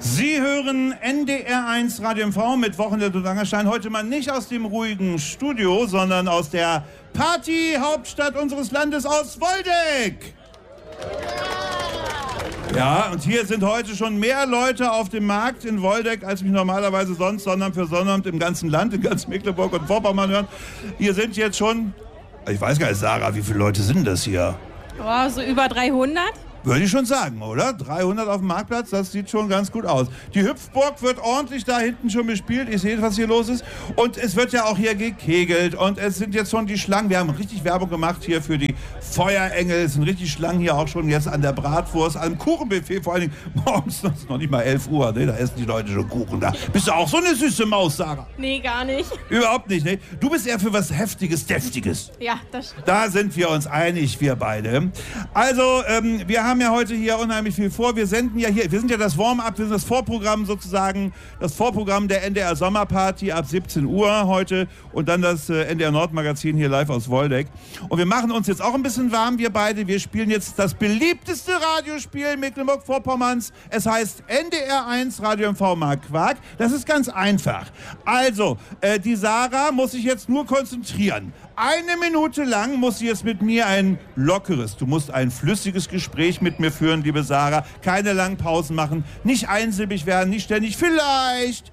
Sie hören NDR1 Radio MV mit Wochenende und Angerstein. Heute mal nicht aus dem ruhigen Studio, sondern aus der Party-Hauptstadt unseres Landes, aus Woldeck. Ja, und hier sind heute schon mehr Leute auf dem Markt in Woldeck, als mich normalerweise sonst Sonnabend für Sonnabend im ganzen Land, in ganz Mecklenburg und Vorpommern hören. Hier sind jetzt schon, ich weiß gar nicht, Sarah, wie viele Leute sind das hier? Oh, so über 300? Würde ich schon sagen, oder? 300 auf dem Marktplatz, das sieht schon ganz gut aus. Die Hüpfburg wird ordentlich da hinten schon bespielt. Ihr seht, was hier los ist. Und es wird ja auch hier gekegelt. Und es sind jetzt schon die Schlangen. Wir haben richtig Werbung gemacht hier für die Feuerengel. Es sind richtig Schlangen hier auch schon jetzt an der Bratwurst, am Kuchenbuffet. Vor allen Dingen morgens, das ist noch nicht mal 11 Uhr. Ne? Da essen die Leute schon Kuchen. Da bist du auch so eine süße Maus, Sarah? Nee, gar nicht. Überhaupt nicht, ne? Du bist eher für was Heftiges, Deftiges. Ja, das stimmt. Da sind wir uns einig, wir beide. Also, wir haben ja heute hier unheimlich viel vor. Wir senden ja hier, wir sind ja das Warm-up, wir sind das Vorprogramm sozusagen, das Vorprogramm der NDR Sommerparty ab 17 Uhr heute und dann das NDR Nord-Magazin hier live aus Woldeck. Und wir machen uns jetzt auch ein bisschen warm, wir beide. Wir spielen jetzt das beliebteste Radiospiel Mecklenburg-Vorpommerns. Es heißt NDR1 Radio MV Mark Quark. Das ist ganz einfach. Also, die Sarah muss sich jetzt nur konzentrieren. 1 Minute lang muss sie jetzt mit mir ein lockeres, du musst ein flüssiges Gespräch mit mir führen, liebe Sarah. Keine langen Pausen machen, nicht einsilbig werden, nicht ständig vielleicht,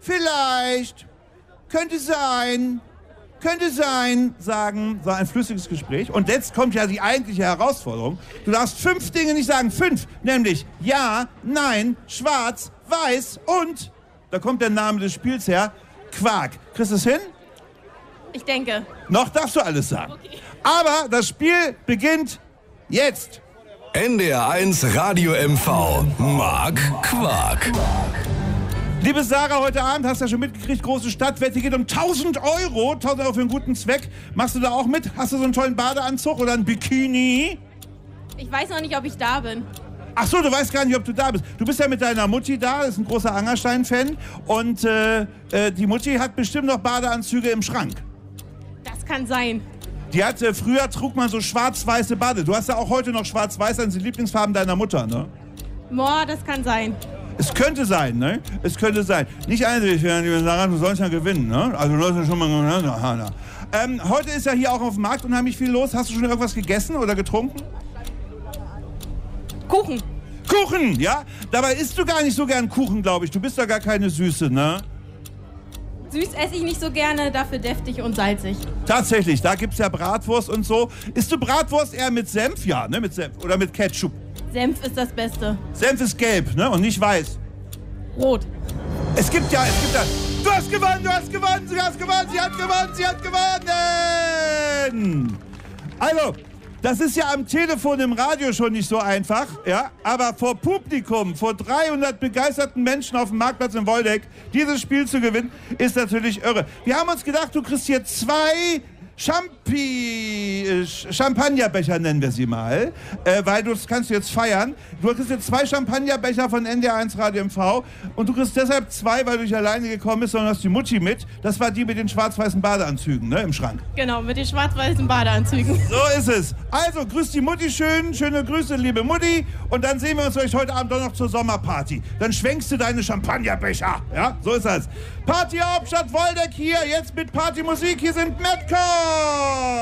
könnte sein, sagen. So ein flüssiges Gespräch. Und jetzt kommt ja die eigentliche Herausforderung. Du darfst 5 Dinge nicht sagen, 5, nämlich ja, nein, schwarz, weiß und, da kommt der Name des Spiels her, Quark. Kriegst du es hin? Ich denke. Noch darfst du alles sagen. Okay. Aber das Spiel beginnt jetzt. NDR1 Radio MV Mark Quark. Liebe Sarah, heute Abend hast du ja schon mitgekriegt, große Stadtwette geht um 1.000 Euro. 1.000 Euro für einen guten Zweck. Machst du da auch mit? Hast du so einen tollen Badeanzug oder ein Bikini? Ich weiß noch nicht, ob ich da bin. Ach so, du weißt gar nicht, ob du da bist. Du bist ja mit deiner Mutti da, das ist ein großer Angerstein-Fan. Und die Mutti hat bestimmt noch Badeanzüge im Schrank. Das kann sein. Die hatte, früher trug man so schwarz-weiße Bade. Du hast ja auch heute noch schwarz-weiß, das sind die Lieblingsfarben deiner Mutter, ne? Boah, das kann sein. Es könnte sein, ne? Es könnte sein. Nicht einsilbig werden, liebe Sarah, du sollst ja gewinnen, ne? Also du hast ja schon mal... heute ist ja hier auch auf dem Markt unheimlich viel los. Hast du schon irgendwas gegessen oder getrunken? Kuchen. Kuchen, ja? Dabei isst du gar nicht so gern Kuchen, glaube ich. Du bist doch gar keine Süße, ne? Süß esse ich nicht so gerne, dafür deftig und salzig. Tatsächlich, da gibt's ja Bratwurst und so. Isst du Bratwurst eher mit Senf? Ja, ne? Mit Senf. Oder mit Ketchup? Senf ist das Beste. Senf ist gelb, ne? Und nicht weiß. Rot. Es gibt ja... Du hast gewonnen, sie hat gewonnen! Also... Das ist ja am Telefon im Radio schon nicht so einfach, ja, aber vor Publikum, vor 300 begeisterten Menschen auf dem Marktplatz in Woldeck, dieses Spiel zu gewinnen, ist natürlich irre. Wir haben uns gedacht, du kriegst hier 2 Champagnerbecher, nennen wir sie mal, weil das kannst du jetzt feiern. Du kriegst jetzt 2 Champagnerbecher von NDR1 Radio MV und du kriegst deshalb 2, weil du nicht alleine gekommen bist, sondern hast die Mutti mit. Das war die mit den schwarz-weißen Badeanzügen, ne, im Schrank. Genau, mit den schwarz-weißen Badeanzügen. So ist es. Also, grüß die Mutti schön, schöne Grüße, liebe Mutti. Und dann sehen wir uns euch heute Abend doch noch zur Sommerparty. Dann schwenkst du deine Champagnerbecher. Ja, so ist das. Party Hauptstadt Woldeck hier, jetzt mit Partymusik. Hier sind Madcon.